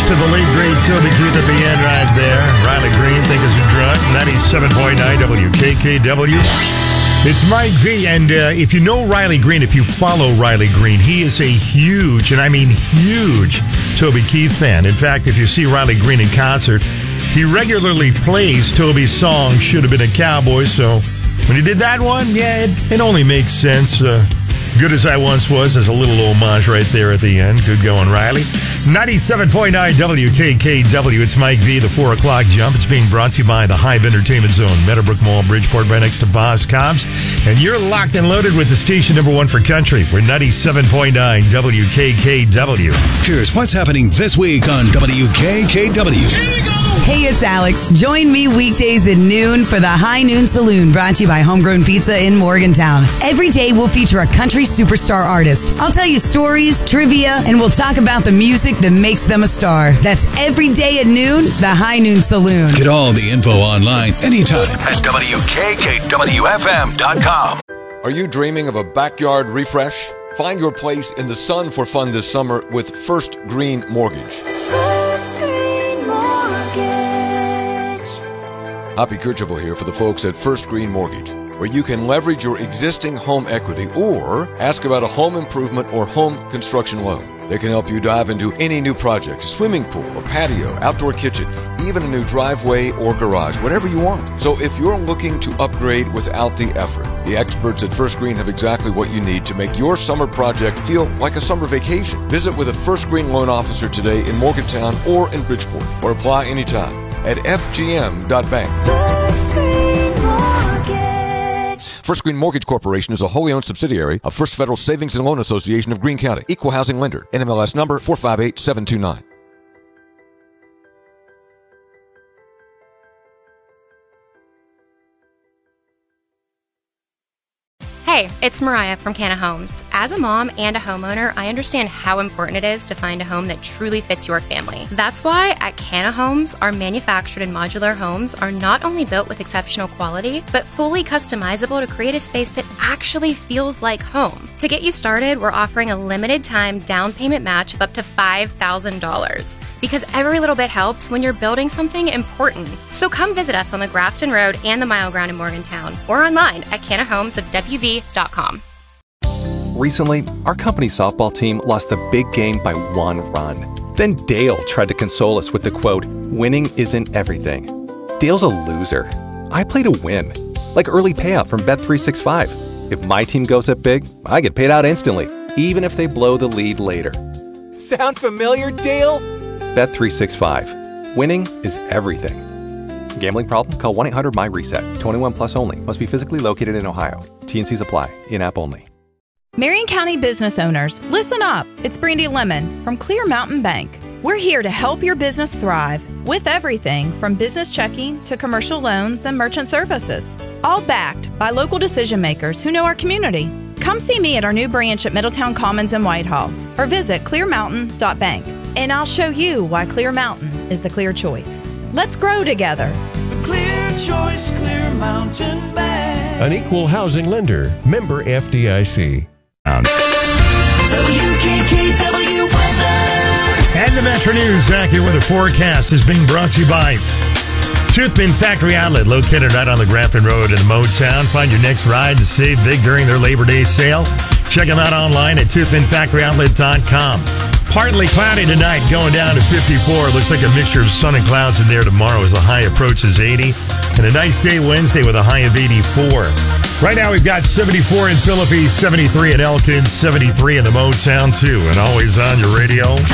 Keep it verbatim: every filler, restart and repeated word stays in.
to the late great Toby Keith at the end right there. Riley Green, think is a drunk. ninety-seven point nine W K K W. It's Mike V, and uh, if you know Riley Green, if you follow Riley Green, he is a huge, and I mean huge, Toby Keith fan. In fact, if you see Riley Green in concert, he regularly plays Toby's song, Should Have Been a Cowboy, so when he did that one, yeah, it, it only makes sense. Uh, Good As I Once Was, there's a little homage right there at the end. Good going, Riley. ninety-seven point nine W K K W. It's Mike V, the four o'clock jump. It's being brought to you by the Hive Entertainment Zone, Meadowbrook Mall, Bridgeport, right next to Boss Cobbs. And you're locked and loaded with the station number one for country. We're ninety-seven point nine W K K W. Here's what's happening this week on W K K W. Here you go! Hey, it's Alex. Join me weekdays at noon for the High Noon Saloon, brought to you by Homegrown Pizza in Morgantown. Every day we'll feature a country superstar artist. I'll tell you stories, trivia, and we'll talk about the music that makes them a star. That's every day at noon, the High Noon Saloon. Get all the info online anytime at W K K W F M dot com. Are you dreaming of a backyard refresh? Find your place in the sun for fun this summer with First Green Mortgage. First Green Mortgage. Hoppy Kercheval here for the folks at First Green Mortgage, where you can leverage your existing home equity or ask about a home improvement or home construction loan. They can help you dive into any new project, a swimming pool, a patio, outdoor kitchen, even a new driveway or garage, whatever you want. So if you're looking to upgrade without the effort, the experts at First Green have exactly what you need to make your summer project feel like a summer vacation. Visit with a First Green loan officer today in Morgantown or in Bridgeport, or apply anytime at F G M dot bank. First Green Mortgage. First Green Mortgage Corporation is a wholly owned subsidiary of First Federal Savings and Loan Association of Greene County. Equal housing lender. N M L S number four five eight seven two nine. Hey, it's Mariah from Canna Homes. As a mom and a homeowner, I understand how important it is to find a home that truly fits your family. That's why at Canna Homes, our manufactured and modular homes are not only built with exceptional quality, but fully customizable to create a space that actually feels like home. To get you started, we're offering a limited time down payment match of up to five thousand dollars. Because every little bit helps when you're building something important. So come visit us on the Grafton Road and the Mile Ground in Morgantown, or online at canna homes of W V dot com. Recently, our company's softball team lost a big game by one run. Then Dale tried to console us with the quote, "Winning isn't everything." Dale's a loser. I play to win, like early payout from Bet three sixty-five. If my team goes up big, I get paid out instantly, even if they blow the lead later. Sound familiar, Dale? Bet three sixty-five. Winning is everything. Gambling problem? Call one eight hundred M Y reset. twenty-one plus only. Must be physically located in Ohio. T and Cs apply. In-app only. Marion County business owners, listen up. It's Brandy Lemon from Clear Mountain Bank. We're here to help your business thrive with everything from business checking to commercial loans and merchant services. All backed by local decision makers who know our community. Come see me at our new branch at Middletown Commons in Whitehall or visit clear mountain dot bank. And I'll show you why Clear Mountain is the clear choice. Let's grow together. The clear choice, Clear Mountain Bank. An equal housing lender. Member F D I C. W K K W weather. And the Metro News accurate weather forecast is being brought to you by Toothpin Factory Outlet, located right on the Grafton Road in Motown. Find your next ride to save big during their Labor Day sale. Check them out online at toothpin factory outlet dot com. Partly cloudy tonight, going down to fifty-four. Looks like a mixture of sun and clouds in there tomorrow as the high approaches eighty. And a nice day Wednesday with a high of eighty-four. Right now we've got seventy-four in Philippines, seventy-three in Elkins, seventy-three in the Motown too. And always on your radio.